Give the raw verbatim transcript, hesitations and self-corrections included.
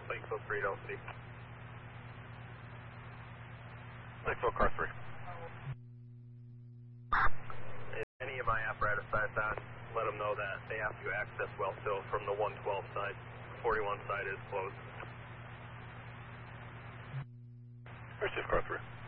Lakeville three, L C. Lakeville car three. If any of my apparatus sides on, let them know that they have to access well fill from the one twelve side. forty-one side is closed. Received car three.